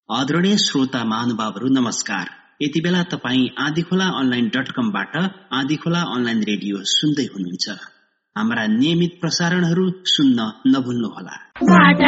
आदरणीय श्रोता महानुभावहरू नमस्कार। यति बेला तपाईँ आँधीखोला online.com-बाट आँधीखोला अनलाइन रेडियो सुन्दै हुनुहुन्छ। हाम्रा नियमित प्रसारणहरू सुन्न नभुल्नुहोला।